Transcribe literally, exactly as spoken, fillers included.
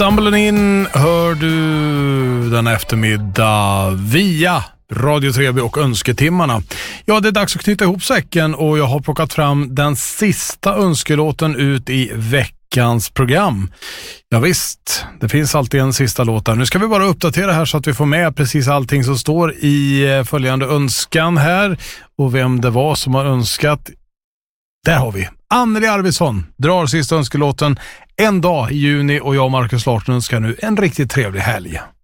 Stumbling in hör du den eftermiddag via Radio Treby och önsketimmarna. Ja, det är dags att knyta ihop säcken och jag har plockat fram den sista önskelåten ut i veckans program. Ja visst, det finns alltid en sista låt där. Nu ska vi bara uppdatera här så att vi får med precis allting som står i följande önskan här och vem det var som har önskat. Där har vi Anneli Arvidsson drar sista önskelåten en dag i juni och jag och Marcus Larsson önskar nu en riktigt trevlig helg.